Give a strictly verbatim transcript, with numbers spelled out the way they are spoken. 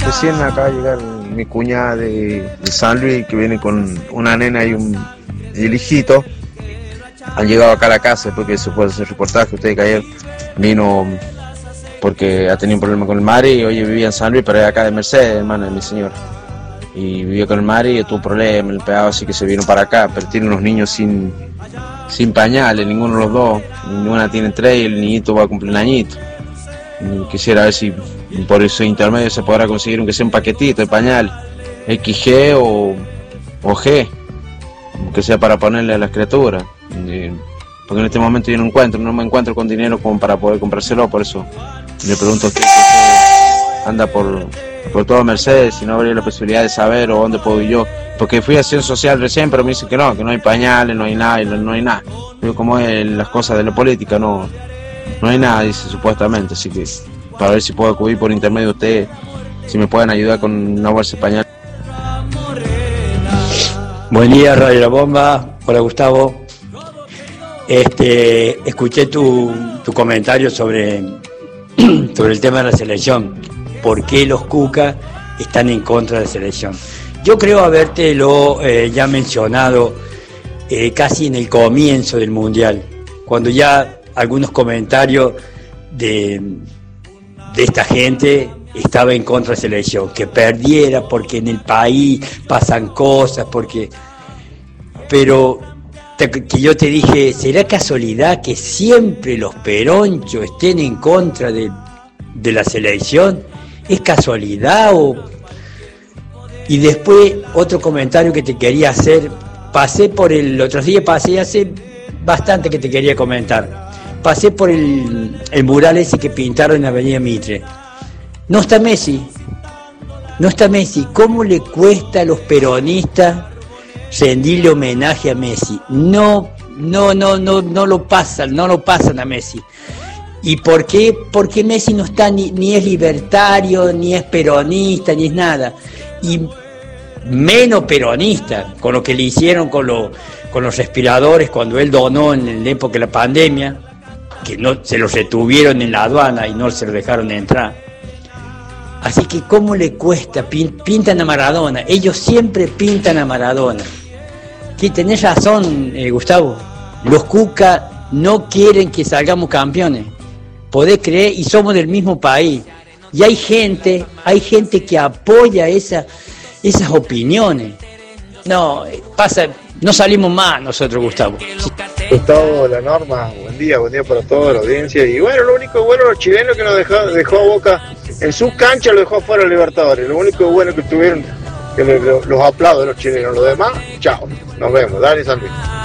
Recién acaba de llegar mi cuñada de, de San Luis, que viene con una nena y un y el hijito. Han llegado acá a la casa después que se puede hacer reportaje. Usted que ayer vino porque ha tenido un problema con el mar y oye, vivía en San Luis, pero es acá de Mercedes, hermano de mi señora. Y vivía con el mar y tuvo problemas, el pegado, así que se vino para acá, pero tiene unos niños sin, sin pañales, ninguno de los dos, ninguna tiene tres y el niñito va a cumplir un añito. Y quisiera ver si por ese intermedio se podrá conseguir aunque sea un paquetito de pañal, equis ge o, o G, que sea para ponerle a las criaturas. Y, porque en este momento yo no encuentro, no me encuentro con dinero como para poder comprárselo, por eso le pregunto a usted que anda por, por todo Mercedes, si no habría la posibilidad de saber o dónde puedo ir yo, porque fui a acción social recién, pero me dicen que no, que no hay pañales, no hay nada, no hay nada. Yo como es las cosas de la política, no, no hay nada, dice supuestamente, así que para ver si puedo acudir por intermedio de ustedes, si me pueden ayudar con una bolsa de pañal. Buen día, Radio La Bomba. Hola, Gustavo. Este, escuché tu, tu comentario sobre, sobre el tema de la selección. ¿Por qué los Cuca están en contra de la selección? Yo creo habértelo eh, ya mencionado eh, casi en el comienzo del Mundial, cuando ya algunos comentarios de, de esta gente estaba en contra de la selección, que perdiera porque en el país pasan cosas, porque... Pero te, que yo te dije, ¿será casualidad que siempre los peronchos estén en contra de, de la selección? ¿Es casualidad o...? Y después otro comentario que te quería hacer, pasé por el otro día, pasé hace bastante que te quería comentar, pasé por el, el mural ese que pintaron en Avenida Mitre. No está Messi, no está Messi. ¿Cómo le cuesta a los peronistas rendirle homenaje a Messi? No, no, no, no, no lo pasan, no lo pasan a Messi. ¿Y por qué? Porque Messi no está ni, ni es libertario, ni es peronista, ni es nada. Y menos peronista, con lo que le hicieron con, lo, con los respiradores cuando él donó en la época de la pandemia, que no se los retuvieron en la aduana y no se los dejaron entrar. Así que ¿cómo le cuesta? Pintan a Maradona, ellos siempre pintan a Maradona. Que tenés razón, eh, Gustavo, los Cuca no quieren que salgamos campeones, podés creer, y somos del mismo país. Y hay gente, hay gente que apoya esa, esas opiniones. No, pasa, no salimos más nosotros, Gustavo. Gustavo, la Norma, buen día, buen día para toda la audiencia. Y bueno, lo único bueno los chilenos que nos dejó, dejó a Boca en sus canchas, lo dejó fuera de Libertadores. Lo único bueno que tuvieron, que los aplaudo los chilenos. Los demás, chao, nos vemos, dale San Luis.